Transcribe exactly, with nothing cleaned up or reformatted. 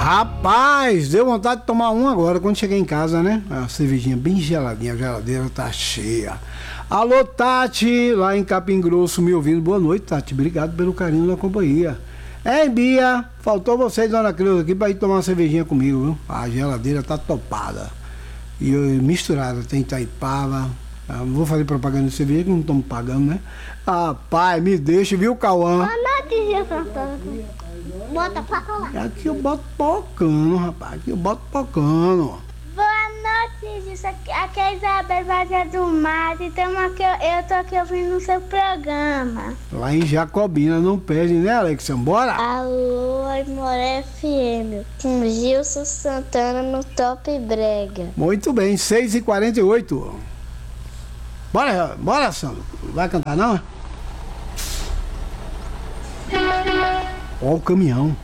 Rapaz, deu vontade de tomar um agora quando cheguei em casa, né? A cervejinha bem geladinha, a geladeira tá cheia. Alô, Tati, lá em Capim Grosso, me ouvindo. Boa noite, Tati. Obrigado pelo carinho da companhia. É, Bia, faltou você e Dona Creuza aqui pra ir tomar uma cervejinha comigo, viu? A geladeira tá topada. E eu, misturada, tem Itaipava. Ah, não vou fazer propaganda de cerveja que não estamos pagando, né? Ah, pai, me deixa, viu, Cauã? Boa noite, Gil Santana. Bota pra lá. Aqui eu boto pocando, rapaz. Aqui eu boto pocando. Boa noite, Gil. Aqui, aqui é a Isabel Vazia do Mato. Então aqui, eu, eu tô aqui ouvindo o seu programa. Lá em Jacobina, não perde, né, Alexa? Bora? Alô, Aimoré F M. Com Gilson Santana no Top Brega. Muito bem, seis e quarenta e oito. Bora, bora, Sandro. Vai cantar, não? Ó o caminhão.